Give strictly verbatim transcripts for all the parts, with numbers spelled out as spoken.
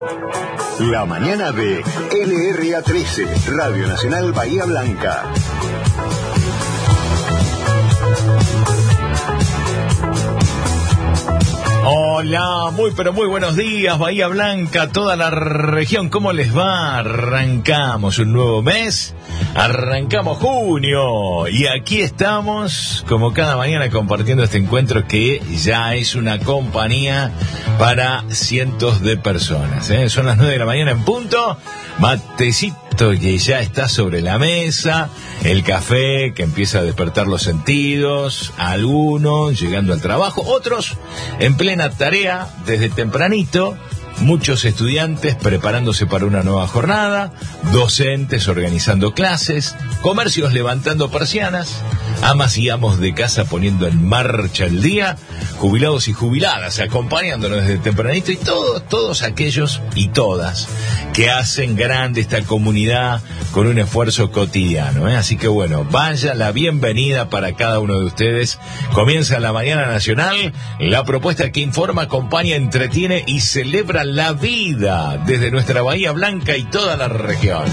La mañana de L R A trece, Radio Nacional Bahía Blanca. Hola, muy pero muy buenos días, Bahía Blanca, toda la región, ¿cómo les va? Arrancamos un nuevo mes, arrancamos junio y aquí estamos como cada mañana compartiendo este encuentro que ya es una compañía para cientos de personas, ¿eh? Son las nueve de la mañana en punto, matecito que ya está sobre la mesa, el café que empieza a despertar los sentidos, algunos llegando al trabajo, otros en plena tarea desde tempranito, muchos estudiantes preparándose para una nueva jornada, docentes organizando clases, comercios levantando persianas, amas y amos de casa poniendo en marcha el día, jubilados y jubiladas acompañándonos desde tempranito y todos, todos aquellos y todas que hacen grande esta comunidad con un esfuerzo cotidiano, ¿eh? Así que bueno, vaya la bienvenida para cada uno de ustedes. Comienza la Mañana Nacional, la propuesta que informa, acompaña, entretiene y celebra la vida desde nuestra Bahía Blanca y toda la región.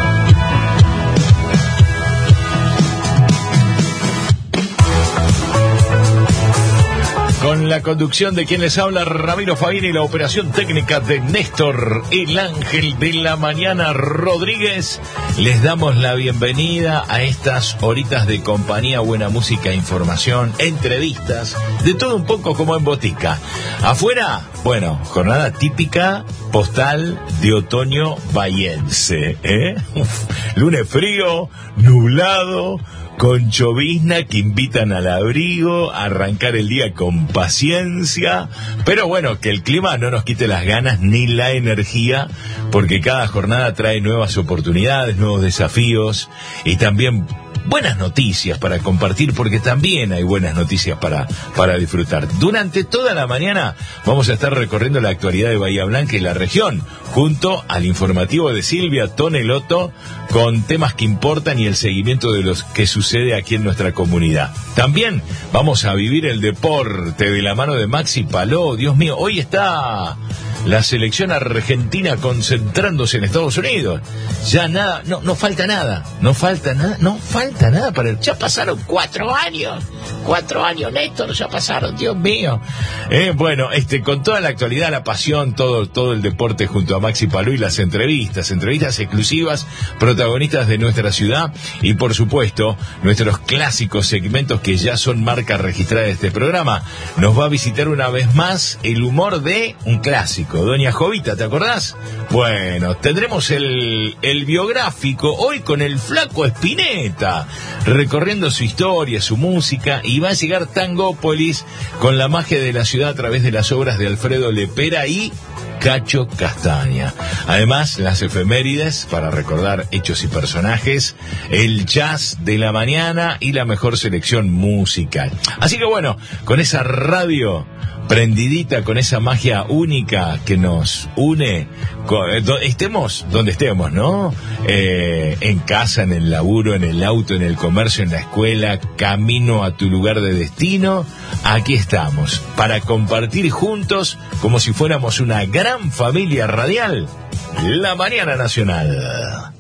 Con la conducción de quien les habla, Ramiro Favini, y la operación técnica de Néstor, el ángel de la mañana Rodríguez, les damos la bienvenida a estas horitas de compañía, buena música, información, entrevistas, de todo un poco como en botica. Afuera, bueno, jornada típica postal de otoño bahiense, ¿eh? Uf, lunes frío, nublado, con llovizna que invitan al abrigo, a arrancar el día con paciencia, pero bueno, que el clima no nos quite las ganas ni la energía, porque cada jornada trae nuevas oportunidades, nuevos desafíos y también buenas noticias para compartir, porque también hay buenas noticias para, para disfrutar. Durante toda la mañana vamos a estar recorriendo la actualidad de Bahía Blanca y la región, junto al informativo de Silvia Tonelotto, con temas que importan y el seguimiento de lo que sucede aquí en nuestra comunidad. También vamos a vivir el deporte de la mano de Maxi Paló. Dios mío, hoy está la selección argentina concentrándose en Estados Unidos. Ya nada, no, no falta nada, no falta nada, no falta nada para el... Ya pasaron cuatro años, cuatro años, Néstor, ya pasaron, Dios mío. Eh, bueno, este, con toda la actualidad, la pasión, todo, todo el deporte junto a Maxi Paló y las entrevistas, entrevistas exclusivas, protagonistas de nuestra ciudad y por supuesto nuestros clásicos segmentos que ya son marca registrada de este programa. Nos va a visitar una vez más el humor de un clásico, Doña Jovita, ¿te acordás? Bueno, tendremos el, el biográfico hoy con el Flaco Spinetta, recorriendo su historia, su música, y va a llegar Tangópolis con la magia de la ciudad a través de las obras de Alfredo Lepera y Cacho Castaña. Además, las efemérides para recordar hechos y personajes, el jazz de la mañana y la mejor selección musical. Así que bueno, con esa radio prendidita, con esa magia única que nos une, estemos donde estemos, ¿no? Eh, en casa, en el laburo, en el auto, en el comercio, en la escuela, camino a tu lugar de destino, aquí estamos, para compartir juntos, como si fuéramos una gran familia radial, la Mañana Nacional.